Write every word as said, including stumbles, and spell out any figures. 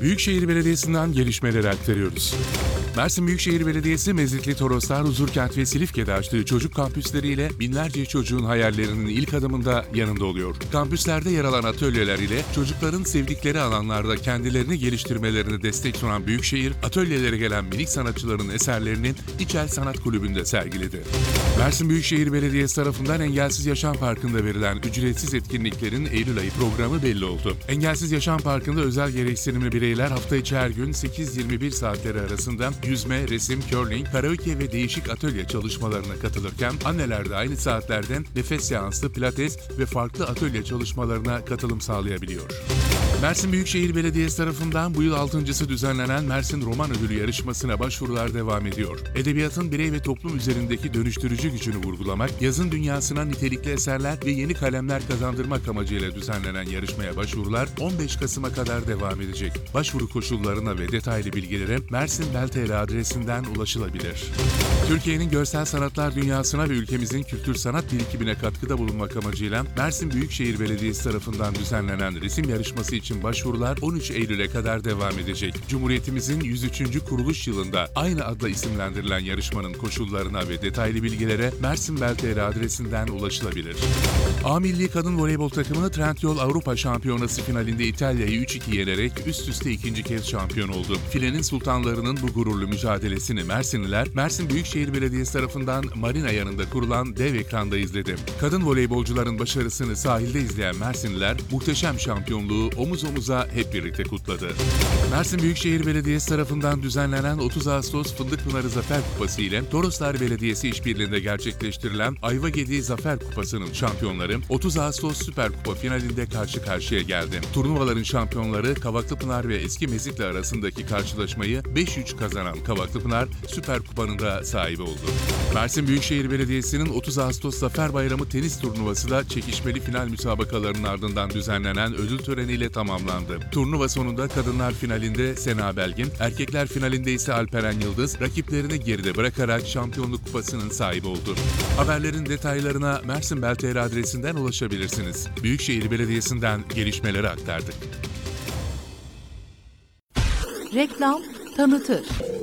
Büyükşehir Belediyesi'nden gelişmeleri aktarıyoruz. Mersin Büyükşehir Belediyesi, Mezitli, Toroslar, Huzurkent ve Silifke'de açtığı çocuk kampüsleriyle binlerce çocuğun hayallerinin ilk adımında yanında oluyor. Kampüslerde yer alan atölyeler ile çocukların sevdikleri alanlarda kendilerini geliştirmelerine destek sunan Büyükşehir, atölyelere gelen minik sanatçıların eserlerini İçel Sanat Kulübü'nde sergiledi. Mersin Büyükşehir Belediyesi tarafından Engelsiz Yaşam Parkı'nda verilen ücretsiz etkinliklerin Eylül ayı programı belli oldu. Engelsiz Yaşam Parkı'nda özel gereksinimli bireyler hafta içi her gün sekiz yirmi bir saatleri arasında yüzme, resim, curling, karaoke ve değişik atölye çalışmalarına katılırken anneler de aynı saatlerde nefes seansı, pilates ve farklı atölye çalışmalarına katılım sağlayabiliyor. Mersin Büyükşehir Belediyesi tarafından bu yıl altıncısı düzenlenen Mersin Roman Ödülü yarışmasına başvurular devam ediyor. Edebiyatın birey ve toplum üzerindeki dönüştürücü gücünü vurgulamak, yazın dünyasına nitelikli eserler ve yeni kalemler kazandırmak amacıyla düzenlenen yarışmaya başvurular on beş Kasım'a kadar devam edecek. Başvuru koşullarına ve detaylı bilgilere Mersin Beltl adresinden ulaşılabilir. Türkiye'nin görsel sanatlar dünyasına ve ülkemizin kültür sanat birikimine katkıda bulunmak amacıyla Mersin Büyükşehir Belediyesi tarafından düzenlenen resim yarışması için başvurular on üç Eylül'e kadar devam edecek. Cumhuriyetimizin yüz üçüncü kuruluş yılında aynı adla isimlendirilen yarışmanın koşullarına ve detaylı bilgilere Mersin Beltl adresinden ulaşılabilir. A Milli Kadın Voleybol takımı Trendyol Avrupa Şampiyonası finalinde İtalya'yı üç iki yenerek üst üste ikinci kez şampiyon oldu. Filenin sultanlarının bu gururlu mücadelesini Mersinliler, Mersin Büyükşehir Belediyesi tarafından marina yanında kurulan dev ekranda izledi. Kadın voleybolcuların başarısını sahilde izleyen Mersinliler, muhteşem şampiyonluğu omuz omuza hep birlikte kutladı. Mersin Büyükşehir Belediyesi tarafından düzenlenen otuz Ağustos Fındıkpınarı Zafer Kupası ile Toroslar Belediyesi işbirliğinde gerçekleştirilen Ayvagedi Zafer Kupası'nın şampiyonları otuz Ağustos Süper Kupa finalinde karşı karşıya geldi. Turnuvaların şampiyonları Kavaklıpınar ve Eski Mezitli arasındaki karşılaşmayı beş üç kazanan Kavaklıpınar Süper Kupa'nın da sahibi oldu. Mersin Büyükşehir Belediyesi'nin otuz Ağustos Zafer Bayramı tenis turnuvası da çekişmeli final müsabakalarının ardından düzenlenen ödül töreniyle tamamlandı. Turnuva sonunda kadınlar finalinde Sena Belgin, erkekler finalinde ise Alperen Yıldız rakiplerini geride bırakarak şampiyonluk kupasının sahibi oldu. Haberlerin detaylarına Mersin Beltl adresinden ulaşabilirsiniz. Büyükşehir Belediyesi'nden gelişmeleri aktardık. Reklam tanıtır.